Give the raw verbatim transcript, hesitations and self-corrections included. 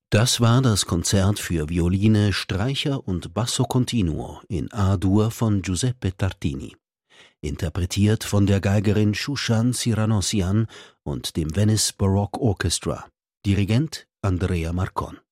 Das war das Konzert für Violine, Streicher und Basso Continuo in A-Dur von Giuseppe Tartini, interpretiert von der Geigerin Shushan Siranossian und dem Venice Baroque Orchestra, Dirigent Andrea Marcon.